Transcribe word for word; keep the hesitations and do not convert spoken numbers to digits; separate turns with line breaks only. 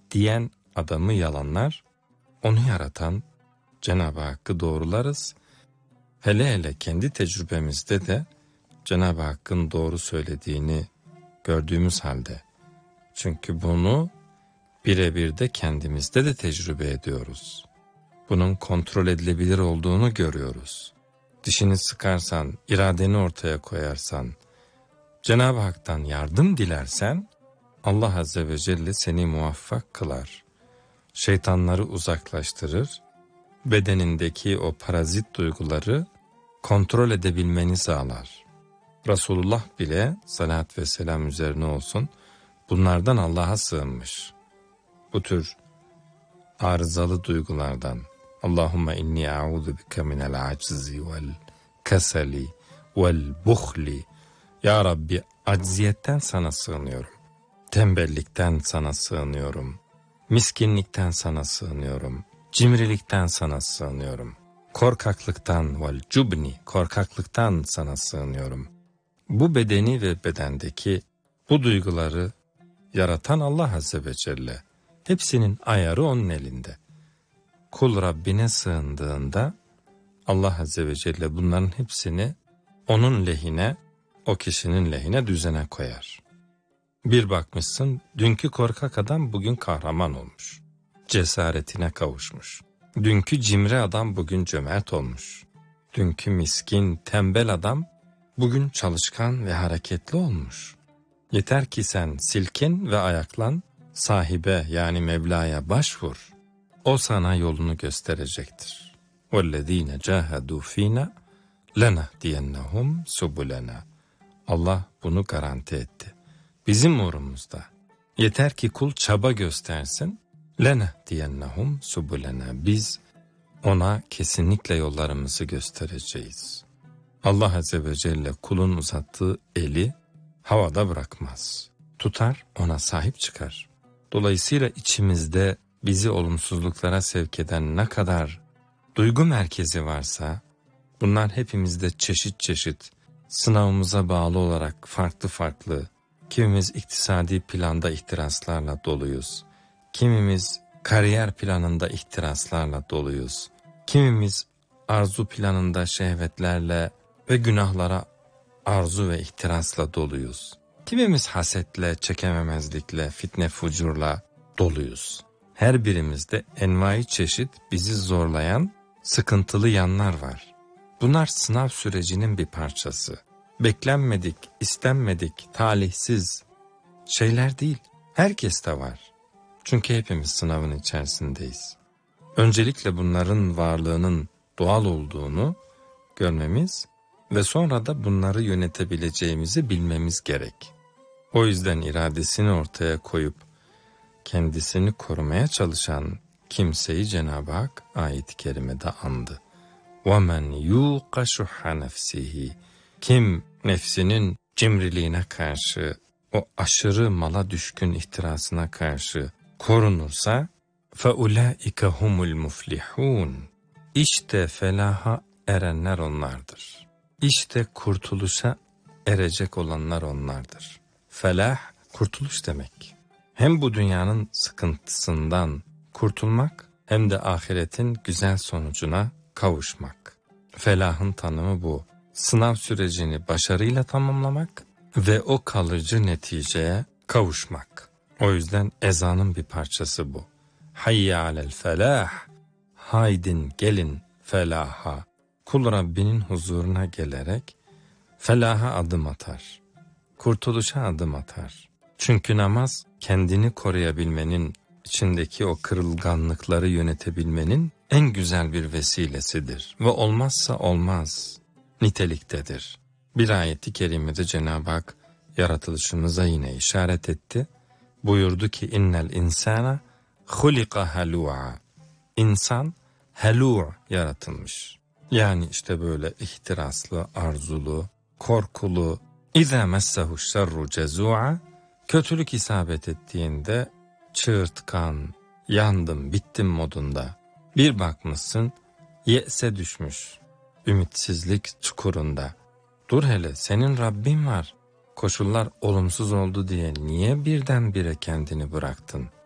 diyen adamı yalanlar, onu yaratan Cenab-ı Hakk'ı doğrularız. Hele hele kendi tecrübemizde de Cenab-ı Hakk'ın doğru söylediğini gördüğümüz halde. Çünkü bunu birebir de kendimizde de tecrübe ediyoruz. Bunun kontrol edilebilir olduğunu görüyoruz. Dişini sıkarsan, iradeni ortaya koyarsan, Cenab-ı Hak'tan yardım dilersen, Allah Azze ve Celle seni muvaffak kılar. Şeytanları uzaklaştırır, bedenindeki o parazit duyguları kontrol edebilmeni sağlar. Resulullah bile salat ve selam üzerine olsun, bunlardan Allah'a sığınmış. Bu tür arızalı duygulardan. Allahümme inni a'udhu bike minel aczi vel keseli vel buhli. Ya Rabbi, acziyetten sana sığınıyorum. Tembellikten sana sığınıyorum. Miskinlikten sana sığınıyorum. Cimrilikten sana sığınıyorum. Korkaklıktan vel cubni, korkaklıktan sana sığınıyorum. Bu bedeni ve bedendeki bu duyguları yaratan Allah Azze ve Celle. Hepsinin ayarı onun elinde. Kul Rabbine sığındığında Allah Azze ve Celle bunların hepsini onun lehine, o kişinin lehine düzene koyar. Bir bakmışsın, dünkü korkak adam bugün kahraman olmuş. Cesaretine kavuşmuş. Dünkü cimri adam bugün cömert olmuş. Dünkü miskin, tembel adam bugün çalışkan ve hareketli olmuş. Yeter ki sen silkin ve ayaklan, sahibe yani Mevla'ya başvur. O sana yolunu gösterecektir. وَالَّذ۪ينَ جَاهَدُوا ف۪ينَ لَنَهْدِيَنَّهُمْ سُبُلَنَا. Allah bunu garanti etti. Bizim uğrumuzda. Yeter ki kul çaba göstersin. لَنَهْدِيَنَّهُمْ سُبُلَنَا. Biz ona kesinlikle yollarımızı göstereceğiz. Allah Azze ve Celle kulun uzattığı eli havada bırakmaz. Tutar, ona sahip çıkar. Dolayısıyla içimizde bizi olumsuzluklara sevk eden ne kadar duygu merkezi varsa, bunlar hepimizde çeşit çeşit, sınavımıza bağlı olarak farklı farklı, kimimiz iktisadi planda ihtiraslarla doluyuz, kimimiz kariyer planında ihtiraslarla doluyuz, kimimiz arzu planında şehvetlerle ve günahlara arzu ve ihtirasla doluyuz. Kimimiz hasetle, çekememezlikle, fitne fucurla doluyuz. Her birimizde envai çeşit bizi zorlayan sıkıntılı yanlar var. Bunlar sınav sürecinin bir parçası. Beklenmedik, istenmedik, talihsiz şeyler değil. Herkeste var. Çünkü hepimiz sınavın içerisindeyiz. Öncelikle bunların varlığının doğal olduğunu görmemiz ve sonra da bunları yönetebileceğimizi bilmemiz gerek. O yüzden iradesini ortaya koyup kendisini korumaya çalışan kimseyi Cenab-ı Hak ayet-i kerimede andı. وَمَنْ يُوقَ شُحَّ نَفْسِهِ. Kim nefsinin cimriliğine karşı, o aşırı mala düşkün ihtirasına karşı korunursa فَاُولَٰئِكَ هُمُ الْمُفْلِحُونَ. İşte felaha erenler onlardır. İşte kurtuluşa erecek olanlar onlardır. Felah, kurtuluş demek. Hem bu dünyanın sıkıntısından kurtulmak hem de ahiretin güzel sonucuna kavuşmak. Felahın tanımı bu. Sınav sürecini başarıyla tamamlamak ve o kalıcı neticeye kavuşmak. O yüzden ezanın bir parçası bu. Hayye alel felah. Haydin gelin felaha. Kul Rabbinin huzuruna gelerek felaha adım atar. Kurtuluşa adım atar. Çünkü namaz kendini koruyabilmenin, içindeki o kırılganlıkları yönetebilmenin en güzel bir vesilesidir. Ve olmazsa olmaz niteliktedir. Bir ayeti kerimede Cenab-ı Hak yaratılışımıza yine işaret etti. Buyurdu ki innel insana hulika halu'a. İnsan halu' yaratılmış. Yani işte böyle ihtiraslı, arzulu, korkulu. İzâ messehu şerru cezu'a. Kötülük isabet ettiğinde çığırtkan, yandım, bittim modunda. Bir bakmışsın ye'se düşmüş, ümitsizlik çukurunda. Dur hele, senin Rabbin var. Koşullar olumsuz oldu diye niye birdenbire kendini bıraktın?